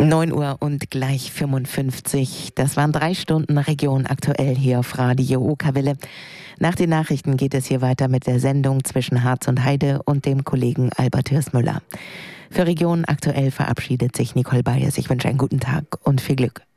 9 Uhr und gleich 55. Das waren 3 Stunden Region aktuell hier auf Radio Okawelle. Nach den Nachrichten geht es hier weiter mit der Sendung zwischen Harz und Heide und dem Kollegen Albert Hirsmüller. Für Region aktuell verabschiedet sich Nicole Bayes. Ich wünsche einen guten Tag und viel Glück.